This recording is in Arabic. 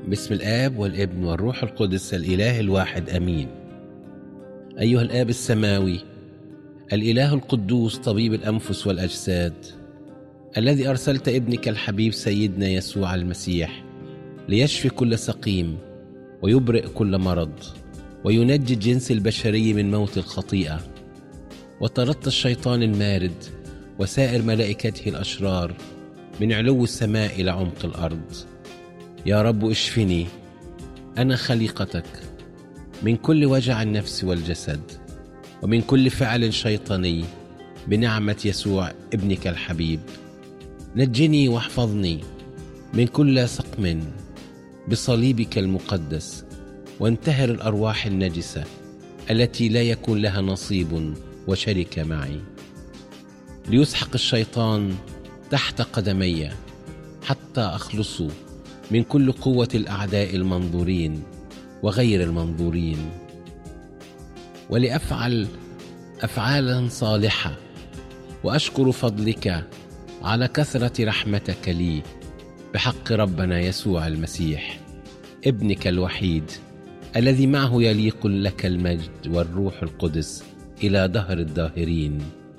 باسم الآب والابن والروح القدس الإله الواحد آمين. أيها الآب السماوي الإله القدوس طبيب الأنفس والأجساد، الذي أرسلت ابنك الحبيب سيدنا يسوع المسيح ليشفي كل سقيم ويبرئ كل مرض وينجي الجنس البشري من موت الخطيئة، وطردت الشيطان المارد وسائر ملائكته الأشرار من علو السماء إلى عمق الأرض. يا رب اشفني أنا خليقتك من كل وجع النفس والجسد ومن كل فعل شيطاني بنعمة يسوع ابنك الحبيب. نجني واحفظني من كل سقم بصليبك المقدس، وانتهر الأرواح النجسة التي لا يكون لها نصيب وشركة معي، ليسحق الشيطان تحت قدمي حتى أخلص من كل قوة الأعداء المنظورين وغير المنظورين، ولأفعل أفعالا صالحة وأشكر فضلك على كثرة رحمتك لي بحق ربنا يسوع المسيح ابنك الوحيد، الذي معه يليق لك المجد والروح القدس إلى دهر الداهرين.